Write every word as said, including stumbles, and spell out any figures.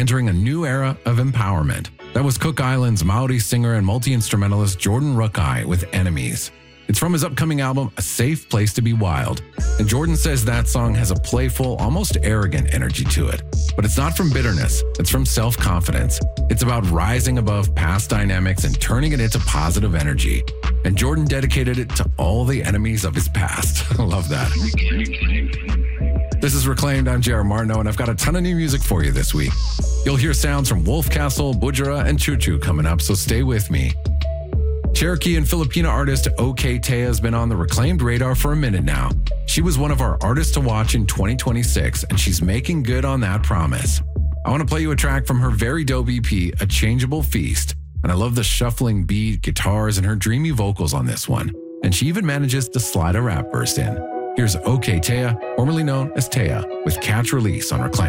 entering a new era of empowerment. That was Cook Island's Maori singer and multi-instrumentalist Jordan Rukai with Enemies. It's from his upcoming album, A Safe Place to Be Wild. And Jordan says that song has a playful, almost arrogant energy to it. But it's not from bitterness, it's from self-confidence. It's about rising above past dynamics and turning it into positive energy. And Jordan dedicated it to all the enemies of his past. I love that. This is Reclaimed. I'm J R Martineau, and I've got a ton of new music for you this week. You'll hear sounds from Wolf Castle, Budjera, and Choo Choo coming up, so stay with me. Cherokee and Filipina artist OK Tea has been on the Reclaimed radar for a minute now. She was one of our artists to watch in twenty twenty-six, and she's making good on that promise. I want to play you a track from her very dope E P, A Changeable Feast, and I love the shuffling beat, guitars, and her dreamy vocals on this one. And she even manages to slide a rap verse in. Here's OK Tea, formerly known as Taya, with Catch Release on Reclaimed.